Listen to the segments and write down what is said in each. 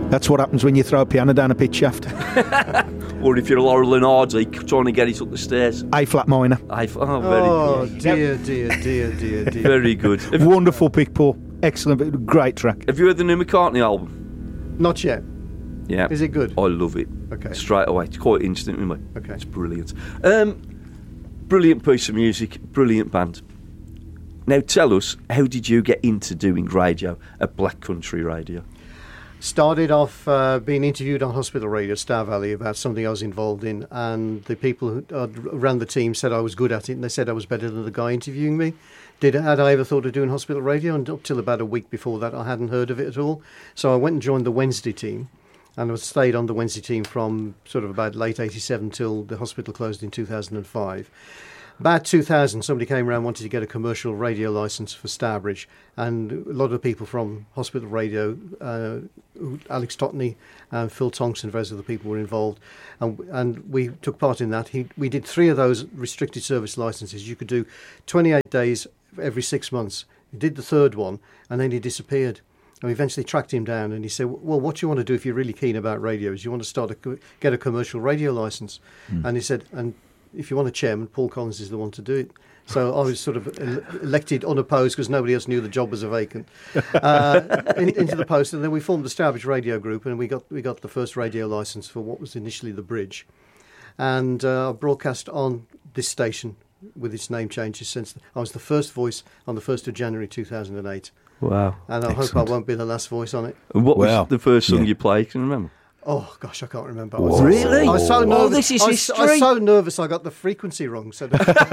That's what happens when you throw a piano down a pit shaft. Or if you're Laurel and Hardy trying to get it up the stairs. A flat minor. Very good. Dear. Very good. Wonderful pick, Paul. Excellent, great track. Have you heard the new McCartney album? Not yet. Yeah. Is it good? I love it. Okay. Straight away. It's quite instant with me. Okay. It's brilliant. Brilliant piece of music. Brilliant band. Now tell us, how did you get into doing radio at Black Country Radio? Started off being interviewed on Hospital Radio, Star Valley, about something I was involved in, and the people who ran the team said I was good at it, and they said I was better than the guy interviewing me. Had I ever thought of doing Hospital Radio? And up till about a week before that, I hadn't heard of it at all. So I went and joined the Wednesday team, and I stayed on the Wednesday team from sort of about late 87 till the hospital closed in 2005. About 2000, somebody came around, wanted to get a commercial radio licence for Starbridge, and a lot of people from Hospital Radio, Alex Totney and Phil Tonks and various other people were involved, and we took part in that. We did 3 of those restricted service licences. You could do 28 days every 6 months. He did the 3rd one, and then he disappeared. And we eventually tracked him down, and he said, well, what do you want to do if you're really keen about radio? Is you want to get a commercial radio licence? And he said, and if you want a chairman, Paul Collins is the one to do it. So I was sort of elected unopposed because nobody else knew the job was vacant into the post, and then we formed the Starbridge Radio Group, and we got the first radio licence for what was initially the Bridge, and broadcast on this station with its name changes since. I was the first voice on the 1st of January 2008. Wow! And I hope I won't be the last voice on it. And what was the first song you played? Can you remember? Oh gosh, I can't remember. Really? I was so nervous. Oh, this is history. I was so nervous I got the frequency wrong. So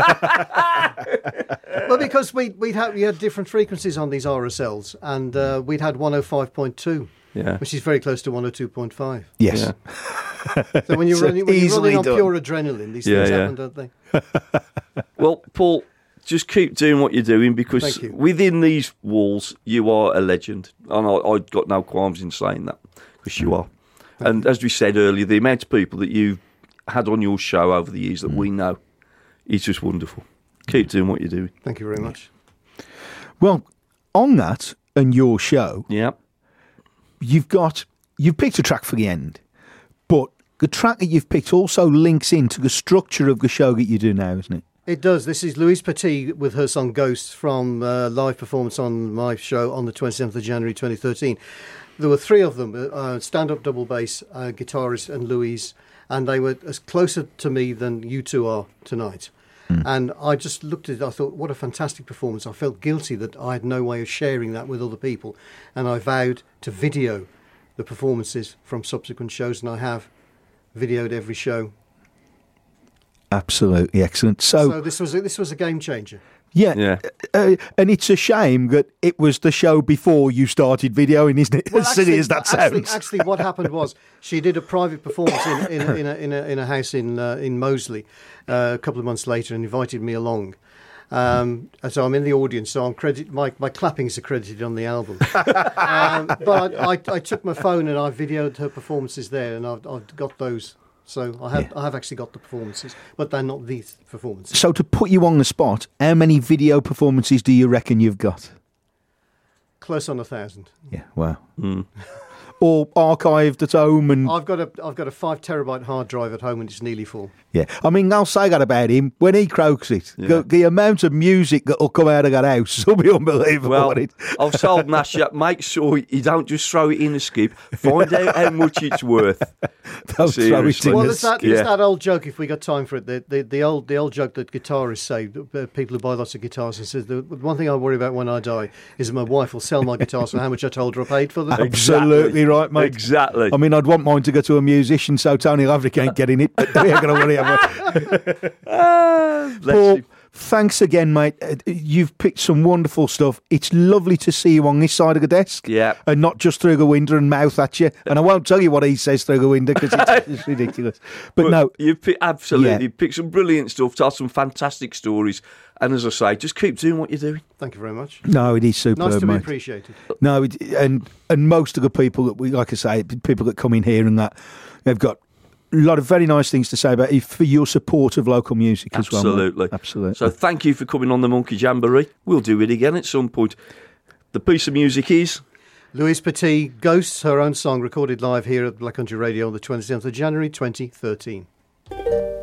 well, because we had different frequencies on these RSLs, and we'd had 105.2, which is very close to 102.5. Yes. Yeah. So when you're running on pure adrenaline, these things happen, don't they? Well, Paul, just keep doing what you're doing, because within these walls, you are a legend, and I've got no qualms in saying that, because you are. And as we said earlier, the amount of people that you've had on your show over the years that we know is just wonderful. Keep doing what you're doing. Thank you very much. Well, on that and your show, you've picked a track for the end, but the track that you've picked also links into the structure of the show that you do now, isn't it? It does. This is Louise Petit with her song Ghosts from live performance on my show on the 27th of January 2013. There were 3 of them, stand-up double bass, guitarist and Louise, and they were as closer to me than you two are tonight. And I just looked at it, I thought, what a fantastic performance. I felt guilty that I had no way of sharing that with other people, and I vowed to video the performances from subsequent shows, and I have videoed every show. Absolutely excellent. So this was a game changer. Yeah. And it's a shame that it was the show before you started videoing, isn't it? As silly as that sounds. Actually, what happened was she did a private performance in a house in Moseley a couple of months later and invited me along. And so I'm in the audience, so I'm my clappings are credited on the album. But I took my phone and I videoed her performances there, and I've got those. So I have actually got the performances, but they're not these performances. So to put you on the spot, how many video performances do you reckon you've got? Close on 1,000. Yeah, wow. Or archived at home, and I've got a 5 terabyte hard drive at home, and it's nearly full. Yeah, I mean, I'll say that about him. When he croaks it, the amount of music that will come out of that house will be unbelievable. Well, I've told Nash, make sure you don't just throw it in the skip. Find out how much it's worth. Don't throw it in it's that old joke, if we got time for it, the old joke that guitarists say, people who buy lots of guitars, and says, the one thing I worry about when I die is that my wife will sell my guitars for how much I told her I paid for them. Absolutely right, mate. Exactly. I mean, I'd want mine to go to a musician, so Tony Laverick ain't getting it, but we ain't going to worry about it. Paul, thanks again, mate. You've picked some wonderful stuff. It's lovely to see you on this side of the desk. Yeah. And not just through the window and mouth at you. And I won't tell you what he says through the window because it's ridiculous. But no. You've picked some brilliant stuff, told some fantastic stories. And as I say, just keep doing what you're doing. Thank you very much. No, it is superb, nice to mate. be appreciated. No, and most of the people that like I say, people that come in here and that, they've got a lot of very nice things to say about you for your support of local music as well. Absolutely. So thank you for coming on the Monkey Jamboree. We'll do it again at some point. The piece of music is Louise Petit, Ghosts, her own song recorded live here at Black Country Radio on the 27th of January 2013.